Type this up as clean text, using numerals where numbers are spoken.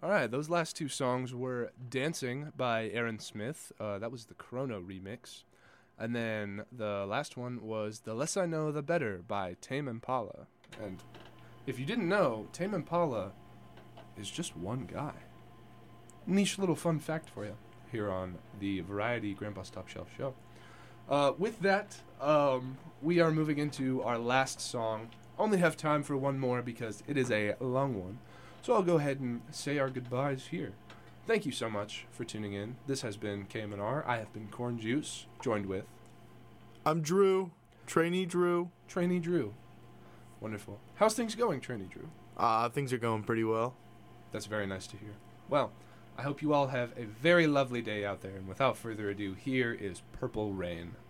All right, those last two songs were Dancing by Aaron Smith. That was the Chrono remix. And then the last one was The Less I Know, The Better by Tame Impala. And if you didn't know, Tame Impala is just one guy. Niche little fun fact for you here on the Variety Grandpa's Top Shelf show. With that, we are moving into our last song. Only have time for one more because it is a long one. So I'll go ahead and say our goodbyes here. Thank you so much for tuning in. This has been KMNR. I have been Corn Juice, joined with... I'm Drew. Trainee Drew. Trainee Drew. Wonderful. How's things going, Trainee Drew? Things are going pretty well. That's very nice to hear. Well, I hope you all have a very lovely day out there. And without further ado, here is Purple Rain.